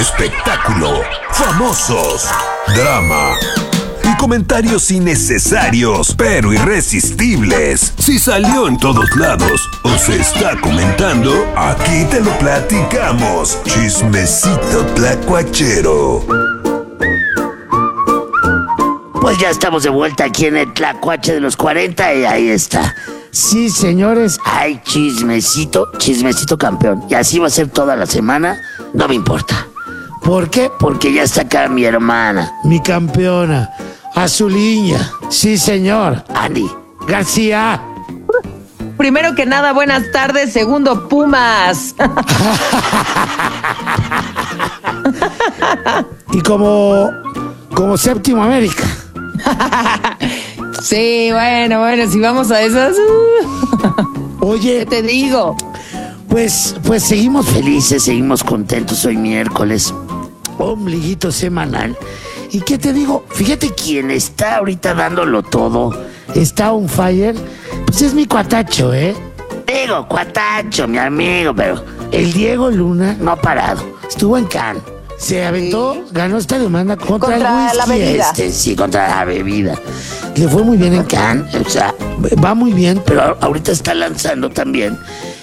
espectáculo, famosos, drama y comentarios innecesarios pero irresistibles. Si salió en todos lados o se está comentando, aquí te lo platicamos. Chismecito tlacuachero. Pues ya estamos de vuelta aquí en el Tlacuache de los 40 y ahí está. Sí, señores. Hay chismecito campeón. Y así va a ser toda la semana, no me importa. ¿Por qué? Porque ya está acá mi hermana. Mi campeona, Azuliña. Sí, señor. Andy García. Primero que nada, buenas tardes. Segundo, Pumas. Y como séptimo América. Sí, bueno, si vamos a esas. Oye, ¿Qué te digo? pues seguimos felices, seguimos contentos. Hoy miércoles, ombliguito semanal. ¿y qué te digo? Fíjate quién está ahorita dándolo todo. Está on fire. Pues es mi cuatacho, ¿eh? Digo, cuatacho, mi amigo, pero El Diego Luna no ha parado. estuvo en Cannes. Se aventó, ganó esta demanda contra el Contra la whisky. bebida. Sí, contra la bebida. Le fue muy bien en Cannes. O sea, Va muy bien, pero ahorita está lanzando también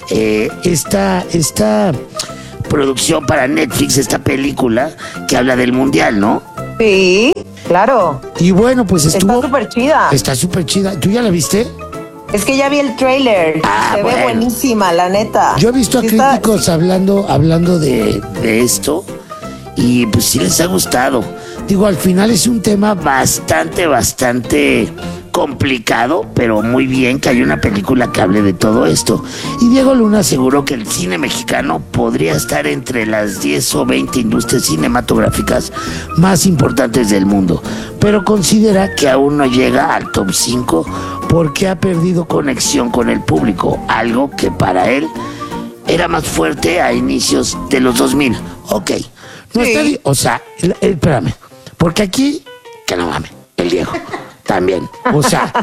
esta producción para Netflix, esta película que habla del mundial, ¿no? Sí, claro. y bueno, pues estuvo. Está súper chida. Está súper chida. ¿Tú ya la viste? Es que ya vi el trailer. Se bueno. ve buenísima, la neta. Yo he visto a Sí está- críticos hablando de. De esto, y pues sí les ha gustado. Digo, al final es un tema. Bastante complicado, pero muy bien que hay una película que hable de todo esto. Y Diego Luna Aseguró que el cine mexicano podría estar entre las 10 o 20 industrias cinematográficas más importantes del mundo, pero considera que aún no llega al top 5 porque ha perdido conexión con el público, algo que para él era más fuerte a inicios de los 2000. Ok, no Sí. está. O sea, espérame. Porque aquí. que no mames, el Diego también. O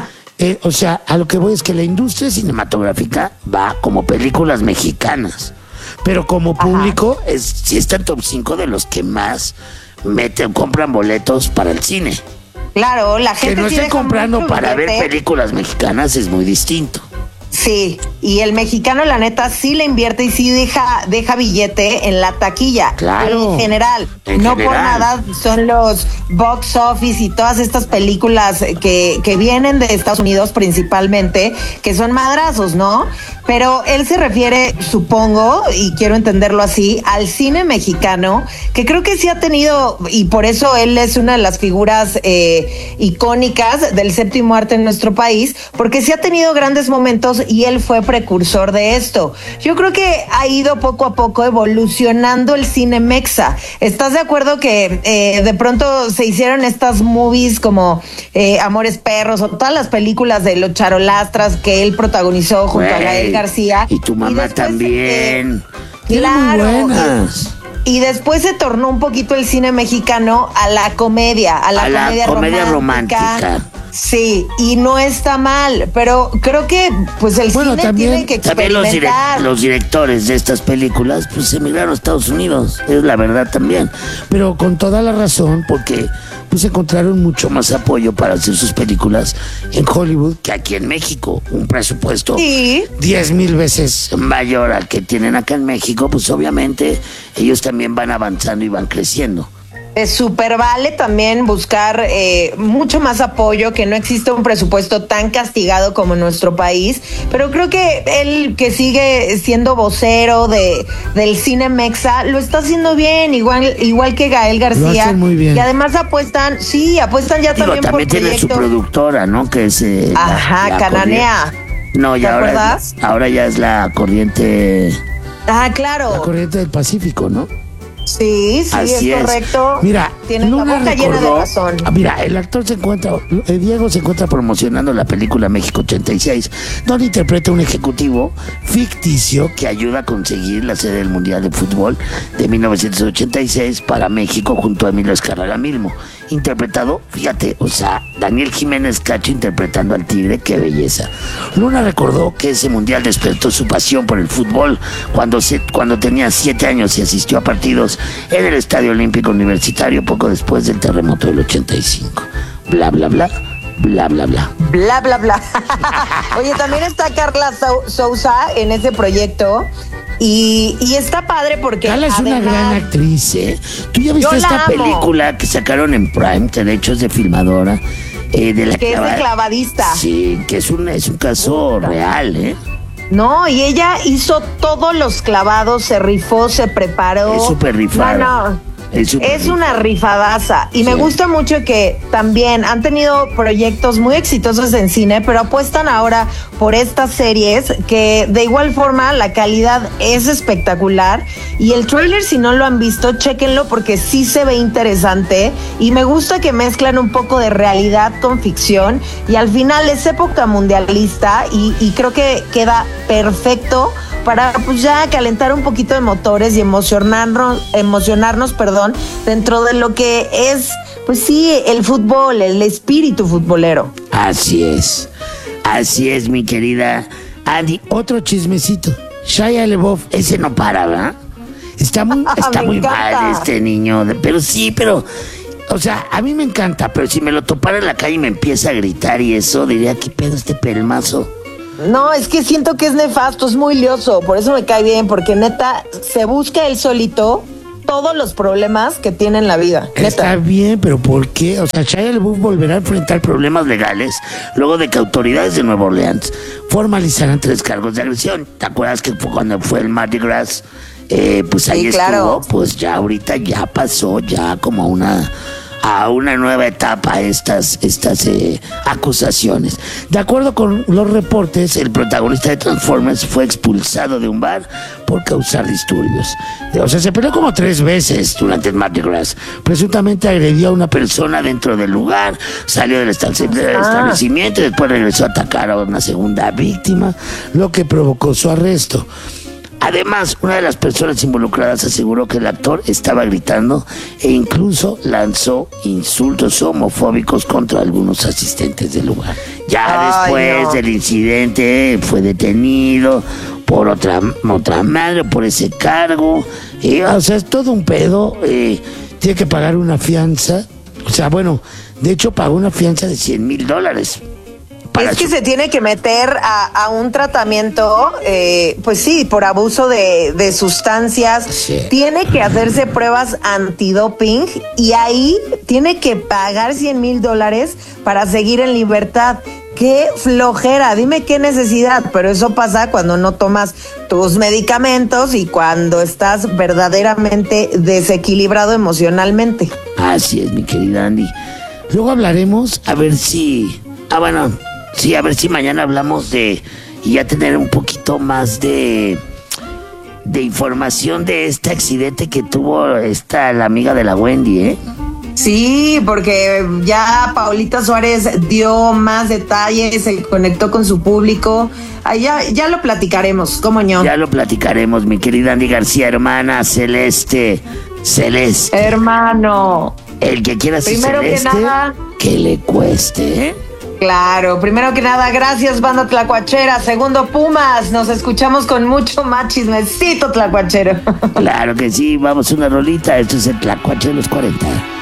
sea, a lo que voy es que la industria Cinematográfica va como películas mexicanas. pero como público. Sí está en top 5 de los que más compran boletos para el cine. Claro, la Que gente no sí estén deja comprando mucho Para ver billete. películas mexicanas es muy distinto. Sí, y el mexicano, la neta, sí le invierte y sí deja billete en la taquilla. Claro. En general. En no por general. nada son los box office y todas estas películas que vienen de Estados Unidos principalmente, que son madrazos, ¿no? Pero él se refiere, supongo, y quiero entenderlo así, al cine mexicano, que creo que sí ha tenido, y por eso él es una de las figuras icónicas del séptimo arte en nuestro país, porque sí ha tenido grandes momentos y él fue precursor de esto. Yo creo que ha ido poco a poco evolucionando el cine mexa. ¿Estás de acuerdo que de pronto se hicieron estas movies como Amores Perros o todas las películas de los charolastras que él protagonizó junto a Güey, Gael García? Y tu mamá después, también. Eran muy buenas. Y después se tornó un poquito el cine mexicano a la comedia, a la comedia romántica. Sí, y no está mal, pero creo que pues el Bueno, cine también- tiene que También experimentar. los directores de estas películas pues emigraron a Estados Unidos. Es la verdad también. Pero con toda la razón, Porque pues encontraron mucho más apoyo para hacer sus películas en Hollywood que aquí en México. Un presupuesto Sí, 10,000 veces. mayor al que tienen acá en México, pues obviamente ellos también van avanzando y van creciendo. es súper vale también buscar mucho más apoyo, que no existe un presupuesto tan castigado como en nuestro país, pero creo que él, que sigue siendo vocero del cine mexa, lo está haciendo bien, igual que Gael García. hacen muy bien. Y además apuestan ya Digo, también por también tiene su proyectos. productora, ¿no? Que es Ajá, Cananea. No, ¿Te ya acuerdas? ahora ya es la corriente. Ah, claro. La corriente del Pacífico, ¿no? Sí, Así es es. correcto. Mira, Tienes la Luna boca llena de recordó- razón. Mira, el actor Diego se encuentra Promocionando la película México 86, donde interpreta un ejecutivo ficticio que ayuda a conseguir la sede del Mundial de Fútbol de 1986 para México junto a Emilio Azcárraga Milmo. interpretado, fíjate, o sea, Daniel Jiménez Cacho interpretando al Tigre, qué belleza. Luna recordó que ese mundial despertó su pasión por el fútbol cuando tenía 7 años y asistió a partidos en el Estadio Olímpico Universitario poco después del terremoto del 85. Bla, bla, bla. Bla, bla, bla. Bla, bla, bla. Oye, también está Carla Sousa en ese proyecto. Y está padre porque Carla es una gran actriz, ¿eh? ¿Tú ya viste esta película que sacaron en Prime, que de hecho es de filmadora? De la que es de clavadista. Sí, que es un caso real, ¿eh? No, y ella hizo todos los clavados, se rifó, se preparó. Es súper rifada. No. Es una rifadaza y sí. Me gusta mucho que también han tenido proyectos muy exitosos en cine, pero apuestan ahora por estas series que de igual forma la calidad es espectacular y el tráiler, si no lo han visto, chéquenlo porque sí se ve interesante y me gusta que mezclan un poco de realidad con ficción y al final es época mundialista y creo que queda perfecto para pues ya calentar un poquito de motores y emocionarnos, dentro de lo que es, pues sí, el fútbol, el espíritu futbolero. Así es, mi querida Andy. Otro chismecito, Shia LaBeouf, ese no para, ¿verdad? Está muy mal este niño, o sea, a mí me encanta, pero si me lo topara en la calle y me empieza a gritar y eso, diría, ¿qué pedo este pelmazo? No, es que siento que es nefasto, es muy lioso, por eso me cae bien, porque neta, se busca él solito todos los problemas que tiene en la vida. Neta. Está bien, pero ¿por qué? O sea, Shia LaBeouf volverá a enfrentar problemas legales luego de que autoridades de Nueva Orleans formalizaran 3 cargos de agresión. ¿Te acuerdas que fue cuando fue el Mardi Gras? Pues ahí sí, claro. Estuvo, pues ya ahorita ya pasó ya como a una nueva etapa estas acusaciones. De acuerdo con los reportes, el protagonista de Transformers fue expulsado de un bar por causar disturbios. O sea, se peleó como 3 veces durante el Mardi Gras. Presuntamente agredió a una persona dentro del lugar, salió del establecimiento y después regresó a atacar a una segunda víctima, lo que provocó su arresto. Además, una de las personas involucradas aseguró que el actor estaba gritando e incluso lanzó insultos homofóbicos contra algunos asistentes del lugar. Ya después del incidente fue detenido por otra madre por ese cargo. O sea, es todo un pedo. Tiene que pagar una fianza. O sea, bueno, de hecho pagó una fianza de $100,000. Es que se tiene que meter a un tratamiento, pues sí, por abuso de sustancias. Sí. Tiene que hacerse pruebas antidoping y ahí tiene que pagar $100,000 para seguir en libertad. ¡Qué flojera! Dime qué necesidad, pero eso pasa cuando no tomas tus medicamentos y cuando estás verdaderamente desequilibrado emocionalmente. Así es, mi querida Andy. Luego hablaremos a ver si... Sí, a ver si mañana hablamos y ya tener un poquito más de información de este accidente que tuvo la amiga de la Wendy, ¿eh? Sí, porque ya Paulita Suárez dio más detalles, se conectó con su público. Ya lo platicaremos, ¿cómo no? Ya lo platicaremos, mi querida Andy García, hermana Celeste. Hermano. El que quiera ser Celeste, que nada, que le cueste, ¿eh? Claro, primero que nada, gracias, banda tlacuachera. Segundo, Pumas, nos escuchamos con mucho más chismecito tlacuachero. Claro que sí, vamos una rolita, esto es el Tlacuache de los 40.